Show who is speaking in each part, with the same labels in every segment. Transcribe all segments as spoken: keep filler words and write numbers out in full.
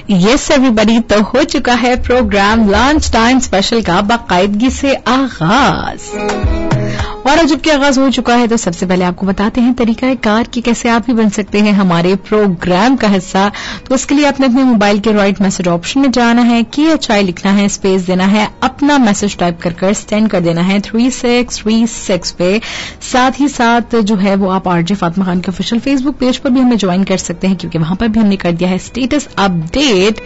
Speaker 1: Yes everybody, तो हो चुका है प्रोग्राम लंच टाइम स्पेशल का बाकायदगी से आगाज। और अब जबकि आगाज हो चुका है तो सबसे पहले आपको बताते हैं तरीका कार कि कैसे आप भी बन सकते हैं हमारे प्रोग्राम का हिस्सा। तो इसके लिए आपने अपने मोबाइल के राइट मैसेज ऑप्शन में जाना है, की एच आई लिखना है, स्पेस देना है, अपना मैसेज टाइप कर कर सेंड कर देना है थ्री सिक्स थ्री सिक्स पे। साथ ही साथ जो है वो आप आरजे फातिमा खान के ऑफिशियल फेसबुक पेज पर भी हमें ज्वाइन कर सकते हैं, क्योंकि वहां पर भी हमने कर दिया है स्टेटस अपडेट।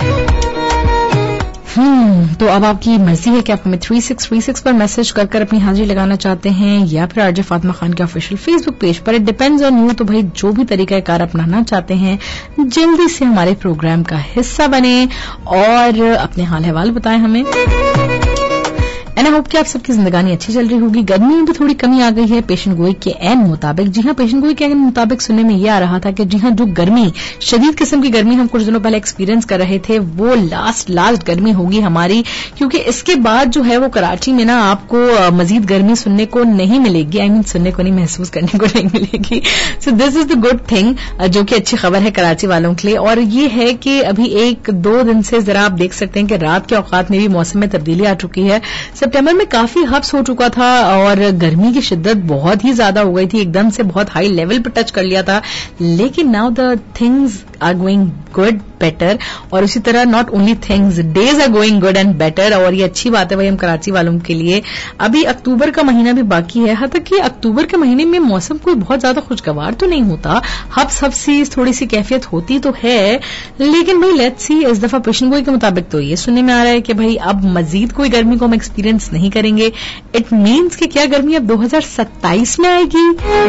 Speaker 1: हम्म तो अब आपकी मर्जी है कि आप हमें थ्री सिक्स थ्री सिक्स पर मैसेज कर कर अपनी हाजिरी लगाना चाहते हैं या फिर आरजे फातिमा खान के ऑफिशियल फेसबुक पेज पर। It depends on you. तो भाई जो भी तरीका कार अपनाना चाहते हैं जल्दी से हमारे प्रोग्राम का हिस्सा बने और अपने हाल हवाल बताएं हमें। एंड आई होप कि आप सबकी जिंदगानी अच्छी चल रही होगी। गर्मी में भी थोड़ी कमी आ गई है पेशन गोई के एन मुताबिक। जी हाँ, पेशन गोई के एन मुताबिक सुनने में ये आ रहा था कि जी हाँ, जो गर्मी शदीद किस्म की गर्मी हम कुछ दिनों पहले एक्सपीरियंस कर रहे थे वो लास्ट लास्ट गर्मी होगी हमारी, क्योंकि इसके बाद जो है वो कराची में ना आपको मजीद गर्मी सुनने को नहीं मिलेगी। आई I मीन mean, सुनने को नहीं, महसूस करने को नहीं मिलेगी। So this is the good thing, जो कि अच्छी खबर है कराची वालों के लिए। और ये है कि अभी एक दो दिन से जरा आप देख सकते हैं कि रात के औकात में भी मौसम में तब्दीली आ चुकी है। सितंबर में काफी हब्स हो चुका था और गर्मी की शिद्दत बहुत ही ज्यादा हो गई थी, एकदम से बहुत हाई लेवल पर टच कर लिया था। लेकिन now the things are going good better, और उसी तरह not only things, days are going good and better. और ये अच्छी बात है भाई हम कराची वालों के लिए। अभी अक्टूबर का महीना भी बाकी है, हां तक कि अक्टूबर के महीने में मौसम कोई बहुत ज्यादा खुशगवार तो नहीं होता, हब्स हब्स सी थोड़ी सी कैफियत होती तो है। लेकिन भाई लेट्स सी, इस दफा पेशन गोई के मुताबिक तो ये सुनने में आ रहा है कि भाई अब मजीद कोई गर्मी को हम एक्सपीरियंस नहीं करेंगे। इट मीन्स कि क्या गर्मी अब दो हज़ार सत्ताईस में आएगी?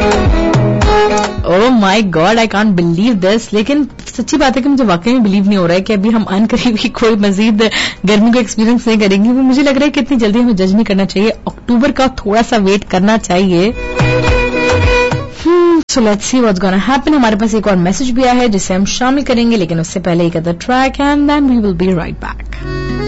Speaker 1: Oh my God, I can't believe this. लेकिन सच्ची बात है कि मुझे वाकई में बिलीव नहीं हो रहा है कि अभी हम अन करीबी कोई मजीद गर्मी को एक्सपीरियंस नहीं करेंगे। वो मुझे लग रहा है कि इतनी जल्दी हमें जज नहीं करना चाहिए, अक्टूबर का थोड़ा सा वेट करना चाहिए। So let's see what's gonna happen. हमारे पास एक और मैसेज भी आया है जिसे हम शामिल करेंगे, लेकिन उससे पहले एक other track and then we will be right back.